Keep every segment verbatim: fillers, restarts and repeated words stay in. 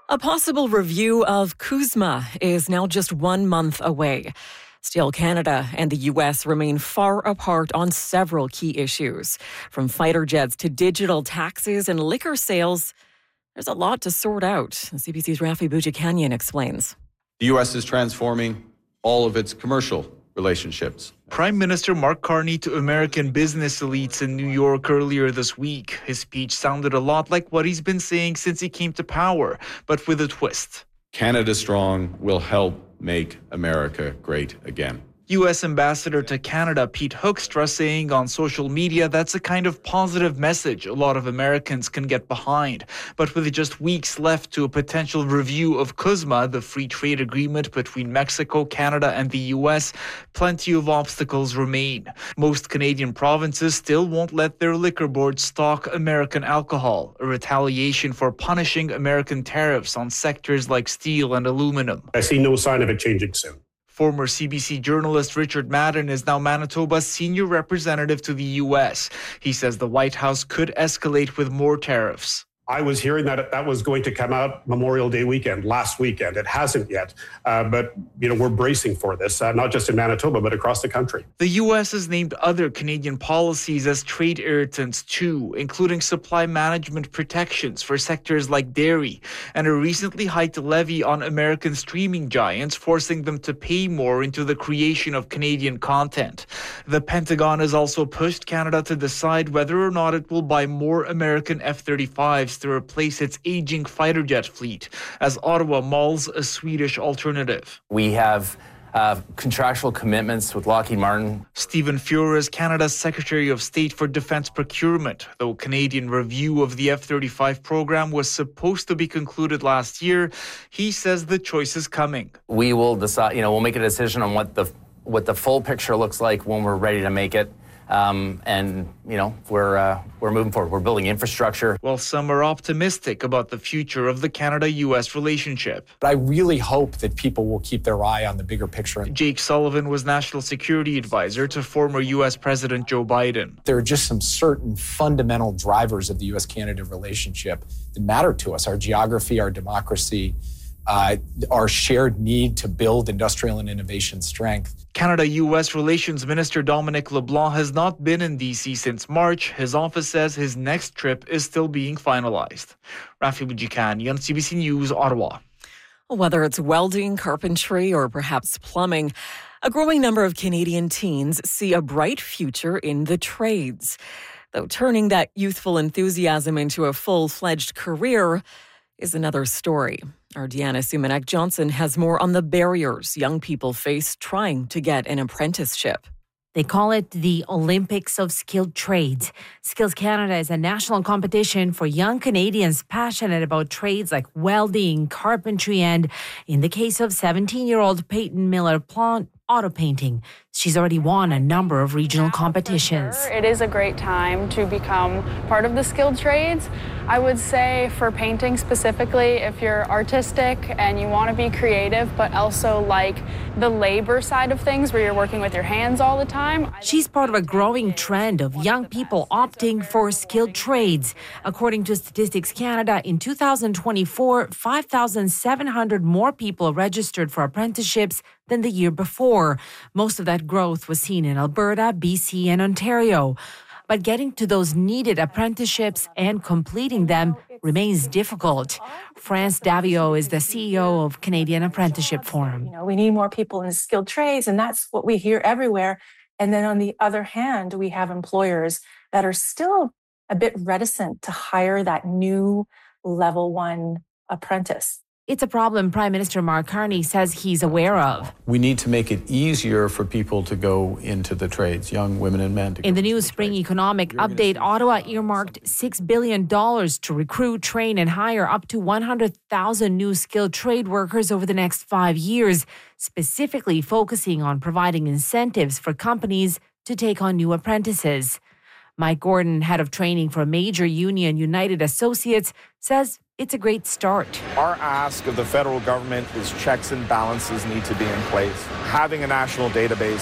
A possible review of CUSMA is now just one month away. Still, Canada and the U S remain far apart on several key issues. From fighter jets to digital taxes and liquor sales, there's a lot to sort out. C B C's Rafi Boudjikanian explains. The U S is transforming all of its commercial relationships. Prime Minister Mark Carney to American business elites in New York earlier this week. His speech sounded a lot like what he's been saying since he came to power, but with a twist. Canada Strong will help make America great again. U S Ambassador to Canada Pete Hoekstra saying on social media that's a kind of positive message a lot of Americans can get behind. But with just weeks left to a potential review of CUSMA, the free trade agreement between Mexico, Canada and the U S, plenty of obstacles remain. Most Canadian provinces still won't let their liquor boards stock American alcohol, a retaliation for punishing American tariffs on sectors like steel and aluminum. I see no sign of it changing soon. Former C B C journalist Richard Madden is now Manitoba's senior representative to the U S. He says the White House could escalate with more tariffs. I was hearing that that was going to come out Memorial Day weekend, last weekend. It hasn't yet, uh, but you know we're bracing for this, uh, not just in Manitoba, but across the country. The U S has named other Canadian policies as trade irritants too, including supply management protections for sectors like dairy, and a recently hiked levy on American streaming giants, forcing them to pay more into the creation of Canadian content. The Pentagon has also pushed Canada to decide whether or not it will buy more American F thirty-fives to replace its aging fighter jet fleet, as Ottawa mulls a Swedish alternative. We have uh, contractual commitments with Lockheed Martin. Stephen Fuhr is Canada's Secretary of State for Defence Procurement. Though Canadian review of the F thirty-five program was supposed to be concluded last year, he says the choice is coming. We will decide, you know, we'll make a decision on what the what the full picture looks like when we're ready to make it. Um, and, you know, we're uh, we're moving forward. We're building infrastructure. While some are optimistic about the future of the Canada-U S relationship. But I really hope that people will keep their eye on the bigger picture. Jake Sullivan was National Security Advisor to former U S President Joe Biden. There are just some certain fundamental drivers of the U S-Canada relationship that matter to us. Our geography, our democracy, Uh, our shared need to build industrial and innovation strength. Canada-U S Relations Minister Dominic LeBlanc has not been in D C since March. His office says his next trip is still being finalized. Rafi Boudjikanian, C B C News, Ottawa. Whether it's welding, carpentry, or perhaps plumbing, a growing number of Canadian teens see a bright future in the trades. Though turning that youthful enthusiasm into a full-fledged career is another story. Our Deanna Sumanek-Johnson has more on the barriers young people face trying to get an apprenticeship. They call it the Olympics of Skilled Trades. Skills Canada is a national competition for young Canadians passionate about trades like welding, carpentry, and, in the case of seventeen-year-old Peyton Miller-Plant, auto painting. She's already won a number of regional competitions. Sure, it is a great time to become part of the skilled trades. I would say for painting specifically, if you're artistic and you want to be creative, but also like the labor side of things where you're working with your hands all the time. She's part of a growing trend of young people opting for skilled trades. According to Statistics Canada, in two thousand twenty-four, five thousand seven hundred more people registered for apprenticeships than the year before. Most of that growth was seen in Alberta, B C, and Ontario. But getting to those needed apprenticeships and completing them remains difficult. France Davio is the C E O of Canadian Apprenticeship Forum. You know, we need more people in skilled trades, and that's what we hear everywhere. And then on the other hand, we have employers that are still a bit reticent to hire that new level one apprentice. It's a problem Prime Minister Mark Carney says he's aware of. We need to make it easier for people to go into the trades, young women and men. To In the new spring economic update, Ottawa earmarked six billion dollars to recruit, train, and hire up to one hundred thousand new skilled trade workers over the next five years, specifically focusing on providing incentives for companies to take on new apprentices. Mike Gordon, head of training for a major union, United Associates, says it's a great start. Our ask of the federal government is checks and balances need to be in place. Having a national database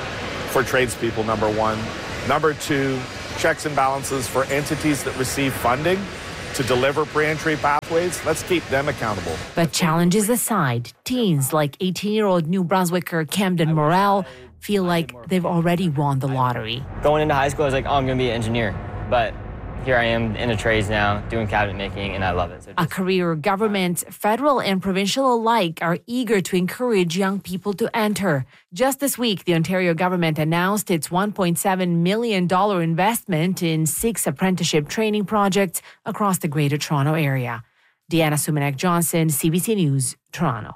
for tradespeople, number one. Number two, checks and balances for entities that receive funding to deliver pre-entry pathways, let's keep them accountable. But challenges aside, teens like eighteen-year-old New Brunswicker Camden Morrell feel like they've already won the lottery. Going into high school, I was like, oh, I'm going to be an engineer. But here I am in the trades now, doing cabinet making, and I love it. So A career government, federal and provincial alike, are eager to encourage young people to enter. Just this week, the Ontario government announced its one point seven million dollars investment in six apprenticeship training projects across the Greater Toronto Area. Deanna Sumanek-Johnson, C B C News, Toronto.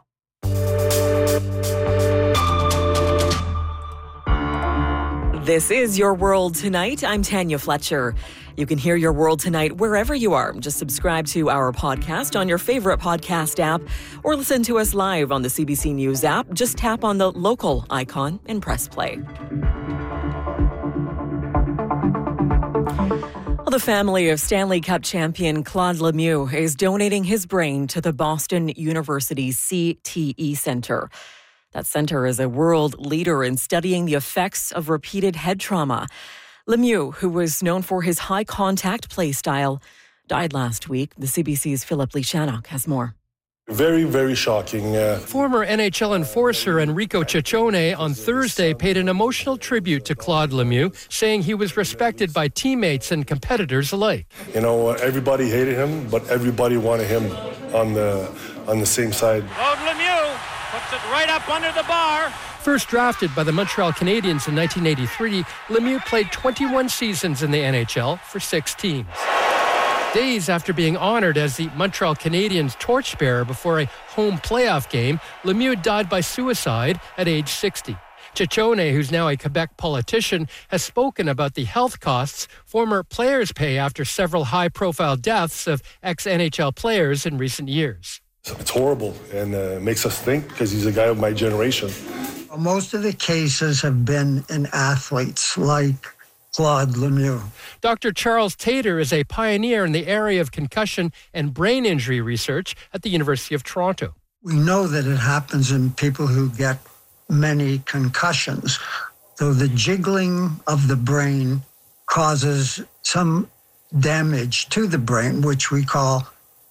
This is Your World Tonight. I'm Tanya Fletcher. You can hear Your World Tonight wherever you are. Just subscribe to our podcast on your favorite podcast app or listen to us live on the C B C News app. Just tap on the local icon and press play. Well, the family of Stanley Cup champion Claude Lemieux is donating his brain to the Boston University C T E Center. That center is a world leader in studying the effects of repeated head trauma. Lemieux, who was known for his high-contact play style, died last week. The C B C's Philip Lishanok has more. Very, very shocking. Uh... Former N H L enforcer Enrico Ciccone on Thursday paid an emotional tribute to Claude Lemieux, saying he was respected by teammates and competitors alike. You know, everybody hated him, but everybody wanted him on the on the same side. Claude Lemieux puts it right up under the bar. First drafted by the Montreal Canadiens in nineteen eighty-three, Lemieux played twenty-one seasons in the N H L for six teams. Days after being honored as the Montreal Canadiens torchbearer before a home playoff game, Lemieux died by suicide at age sixty. Ciccone, who's now a Quebec politician, has spoken about the health costs former players pay after several high-profile deaths of ex-N H L players in recent years. It's horrible and uh, makes us think because he's a guy of my generation. Most of the cases have been in athletes like Claude Lemieux. Doctor Charles Tater is a pioneer in the area of concussion and brain injury research at the University of Toronto. We know that it happens in people who get many concussions, though the jiggling of the brain causes some damage to the brain, which we call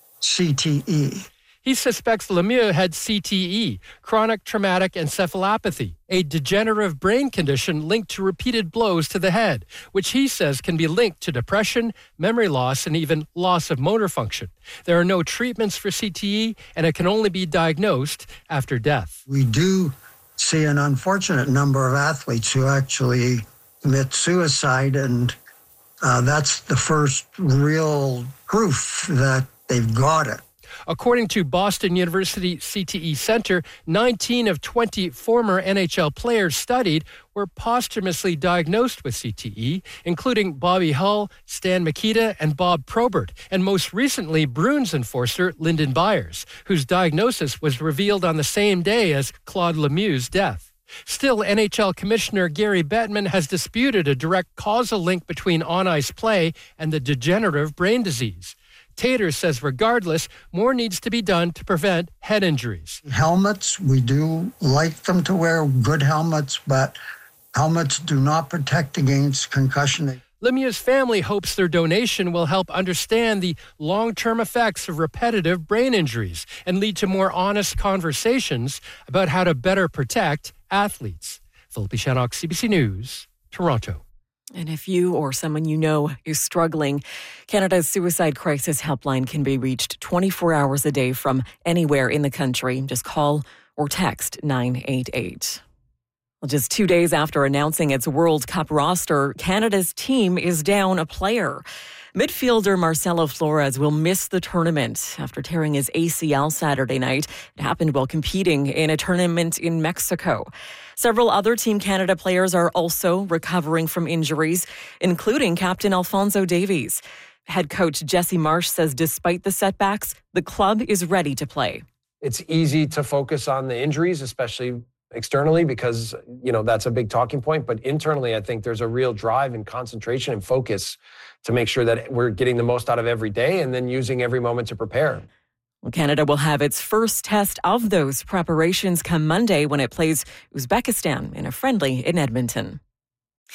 C T E. He suspects Lemieux had C T E, chronic traumatic encephalopathy, a degenerative brain condition linked to repeated blows to the head, which he says can be linked to depression, memory loss, and even loss of motor function. There are no treatments for C T E, and it can only be diagnosed after death. We do see an unfortunate number of athletes who actually commit suicide, and uh, that's the first real proof that they've got it. According to Boston University C T E Center, nineteen of twenty former N H L players studied were posthumously diagnosed with C T E, including Bobby Hull, Stan Mikita, and Bob Probert, and most recently Bruins enforcer Lyndon Byers, whose diagnosis was revealed on the same day as Claude Lemieux's death. Still, N H L Commissioner Gary Bettman has disputed a direct causal link between on-ice play and the degenerative brain disease. Tater says regardless, more needs to be done to prevent head injuries. Helmets, we do like them to wear good helmets, but helmets do not protect against concussion. Lemieux's family hopes their donation will help understand the long-term effects of repetitive brain injuries and lead to more honest conversations about how to better protect athletes. Philip Lishanok, C B C News, Toronto. And if you or someone you know is struggling, Canada's Suicide Crisis Helpline can be reached twenty-four hours a day from anywhere in the country. Just call or text nine eight eight. Well, just two days after announcing its World Cup roster, Canada's team is down a player. Midfielder Marcelo Flores will miss the tournament after tearing his A C L Saturday night. It happened while competing in a tournament in Mexico. Several other Team Canada players are also recovering from injuries, including Captain Alphonso Davies. Head coach Jesse Marsh says despite the setbacks, the club is ready to play. It's easy to focus on the injuries, especially externally, because, you know, that's a big talking point. But internally, I think there's a real drive and concentration and focus to make sure that we're getting the most out of every day and then using every moment to prepare. Well, Canada will have its first test of those preparations come Monday when it plays Uzbekistan in a friendly in Edmonton.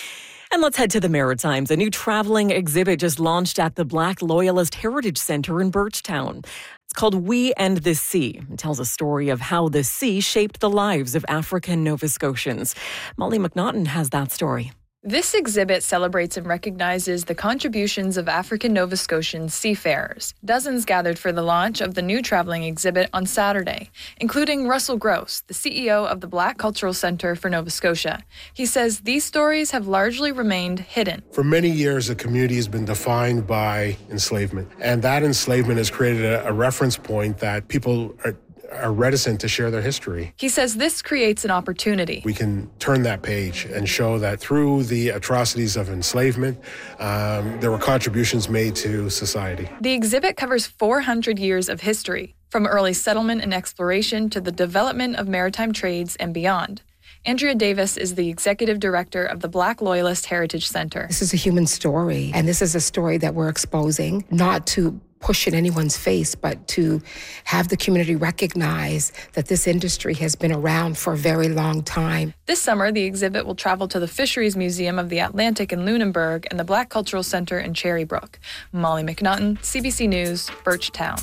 And let's head to the Maritimes. A new traveling exhibit just launched at the Black Loyalist Heritage Centre in Birchtown. It's called We and the Sea. It tells a story of how the sea shaped the lives of African Nova Scotians. Molly McNaughton has that story. This exhibit celebrates and recognizes the contributions of African Nova Scotian seafarers. Dozens gathered for the launch of the new traveling exhibit on Saturday, including Russell Gross, the C E O of the Black Cultural Centre for Nova Scotia. He says these stories have largely remained hidden. For many years, the community has been defined by enslavement, and that enslavement has created a, a reference point that people are are reticent to share their history. He says this creates an opportunity. We can turn that page and show that through the atrocities of enslavement, um, there were contributions made to society. The exhibit covers four hundred years of history, from early settlement and exploration to the development of maritime trades and beyond. Andrea Davis is the executive director of the Black Loyalist Heritage Centre. This is a human story, and this is a story that we're exposing, not to push in anyone's face, but to have the community recognize that this industry has been around for a very long time. This summer, the exhibit will travel to the Fisheries Museum of the Atlantic in Lunenburg and the Black Cultural Centre in Cherrybrook. Molly McNaughton, C B C News, Birchtown.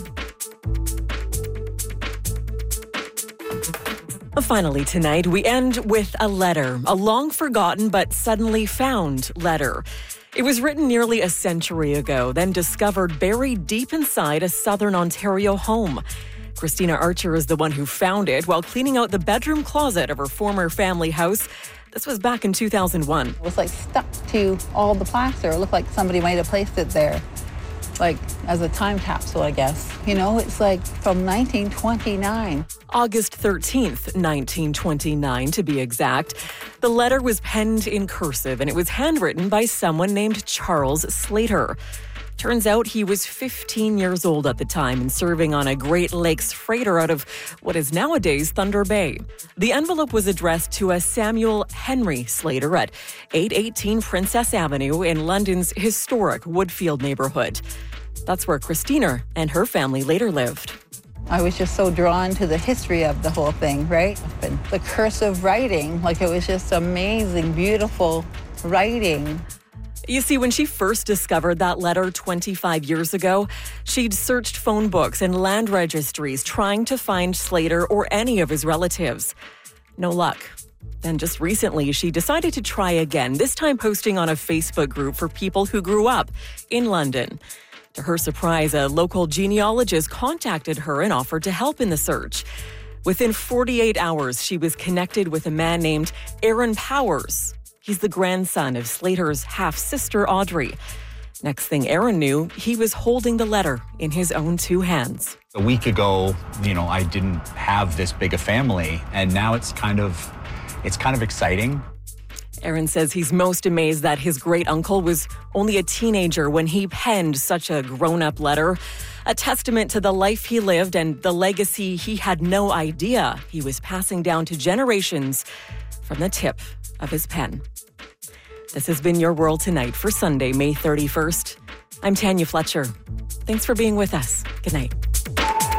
Finally tonight, we end with a letter, a long-forgotten but suddenly found letter. It was written nearly a century ago, then discovered buried deep inside a southern Ontario home. Christina Archer is the one who found it while cleaning out the bedroom closet of her former family house. This was back in two thousand one. It was like stuck to all the plaster. It looked like somebody might have placed it there, like as a time capsule, I guess. You know, it's like from nineteen twenty-nine. August thirteenth, nineteen twenty-nine, to be exact. The letter was penned in cursive, and it was handwritten by someone named Charles Slater. Turns out he was fifteen years old at the time and serving on a Great Lakes freighter out of what is nowadays Thunder Bay. The envelope was addressed to a Samuel Henry Slater at eight eighteen Princess Avenue in London's historic Woodfield neighborhood. That's where Christina and her family later lived. I was just so drawn to the history of the whole thing, right? And the cursive writing, like it was just amazing, beautiful writing. You see, when she first discovered that letter twenty-five years ago, she'd searched phone books and land registries trying to find Slater or any of his relatives. No luck. Then just recently, she decided to try again, this time posting on a Facebook group for people who grew up in London. To her surprise, a local genealogist contacted her and offered to help in the search. Within forty-eight hours, she was connected with a man named Aaron Powers. He's the grandson of Slater's half-sister, Audrey. Next thing Aaron knew, he was holding the letter in his own two hands. A week ago, you know, I didn't have this big a family, and now it's kind of, it's kind of exciting. Aaron says he's most amazed that his great-uncle was only a teenager when he penned such a grown-up letter, a testament to the life he lived and the legacy he had no idea he was passing down to generations from the tip of his pen. This has been Your World Tonight for Sunday, May thirty-first. I'm Tanya Fletcher. Thanks for being with us. Good night.